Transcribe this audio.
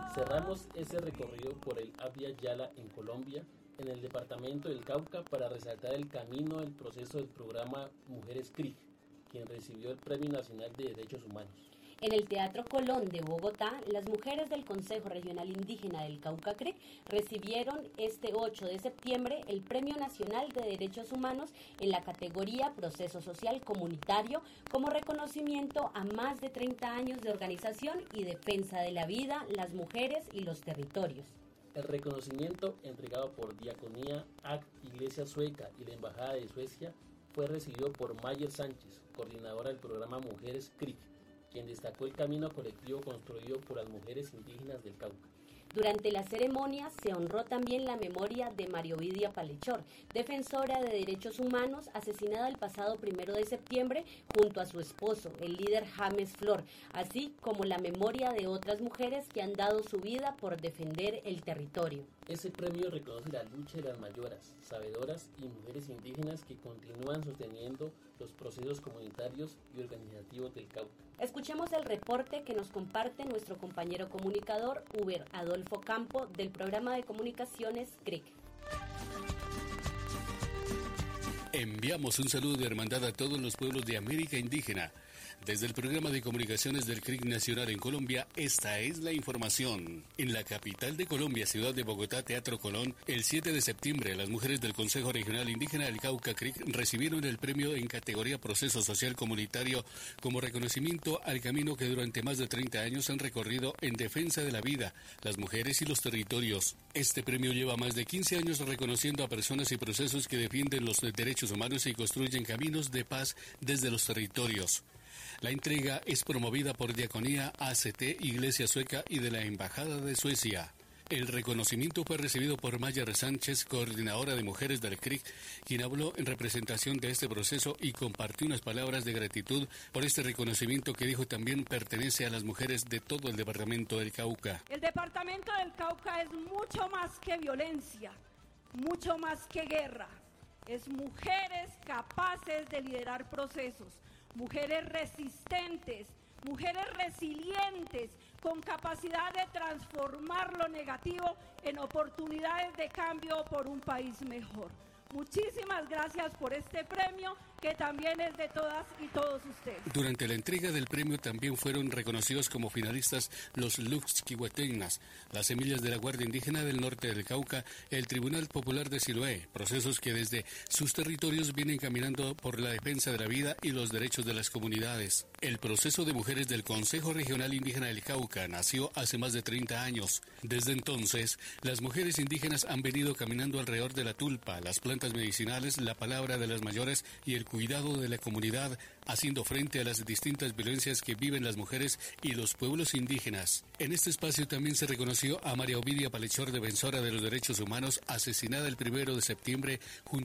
Cerramos ese recorrido por el Abya Yala en Colombia, en el departamento del Cauca, para resaltar el camino del proceso del programa Mujeres CRIC, quien recibió el Premio Nacional de Derechos Humanos. En el Teatro Colón de Bogotá, las mujeres del Consejo Regional Indígena del Cauca CRIC recibieron este 8 de septiembre el Premio Nacional de Derechos Humanos en la categoría Proceso Social Comunitario como reconocimiento a más de 30 años de organización y defensa de la vida, las mujeres y los territorios. El reconocimiento, entregado por Diaconía AC Iglesia Sueca y la Embajada de Suecia, fue recibido por Mayer Sánchez, coordinadora del programa Mujeres CRIC, quien destacó el camino colectivo construido por las mujeres indígenas del Cauca. Durante la ceremonia se honró también la memoria de María Ovidia Palechor, defensora de derechos humanos, asesinada el pasado 1 de septiembre junto a su esposo, el líder James Flor, así como la memoria de otras mujeres que han dado su vida por defender el territorio. Ese premio reconoce la lucha de las mayoras, sabedoras y mujeres indígenas que continúan sosteniendo los procesos comunitarios y organizativos del Cauca. Escuchemos el reporte que nos comparte nuestro compañero comunicador Uber Adolfo Campo del programa de comunicaciones CRIC. Enviamos un saludo de hermandad a todos los pueblos de América Indígena. Desde el programa de comunicaciones del CRIC Nacional en Colombia, esta es la información. En la capital de Colombia, ciudad de Bogotá, Teatro Colón, el 7 de septiembre, las mujeres del Consejo Regional Indígena del Cauca CRIC recibieron el premio en categoría Proceso Social Comunitario como reconocimiento al camino que durante más de 30 años han recorrido en defensa de la vida, las mujeres y los territorios. Este premio lleva más de 15 años reconociendo a personas y procesos que defienden los derechos humanos y construyen caminos de paz desde los territorios. La entrega es promovida por Diaconía ACT Iglesia Sueca y de la Embajada de Suecia. El reconocimiento fue recibido por Mayer Sánchez, coordinadora de mujeres del CRIC, quien habló en representación de este proceso y compartió unas palabras de gratitud por este reconocimiento que dijo también pertenece a las mujeres de todo el departamento del Cauca. El departamento del Cauca es mucho más que violencia, mucho más que guerra. Es mujeres capaces de liderar procesos, mujeres resistentes, mujeres resilientes, con capacidad de transformar lo negativo en oportunidades de cambio por un país mejor. Muchísimas gracias por este premio, que también es de todas y todos ustedes. Durante la entrega del premio también fueron reconocidos como finalistas los Luxquihuetenas, las semillas de la Guardia Indígena del Norte del Cauca, el Tribunal Popular de Siloé, procesos que desde sus territorios vienen caminando por la defensa de la vida y los derechos de las comunidades. El proceso de mujeres del Consejo Regional Indígena del Cauca nació hace más de 30 años. Desde entonces, las mujeres indígenas han venido caminando alrededor de la tulpa, las plantas medicinales, la palabra de las mayores y el cuidado de la comunidad, haciendo frente a las distintas violencias que viven las mujeres y los pueblos indígenas. En este espacio también se reconoció a María Ovidia Palechor, defensora de los derechos humanos, asesinada el 1 de septiembre junto